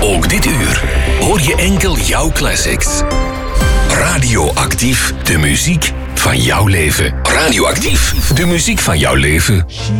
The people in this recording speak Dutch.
Ook dit uur hoor je enkel jouw classics. Radioactief, de muziek van jouw leven. Radioactief, de muziek van jouw leven.